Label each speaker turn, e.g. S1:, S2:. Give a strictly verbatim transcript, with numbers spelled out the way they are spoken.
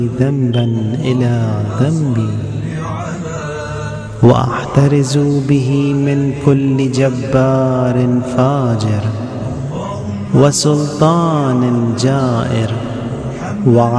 S1: ذنبا إلى ذنبي، وأحترز به من كل جبار فاجر وسلطان جائر.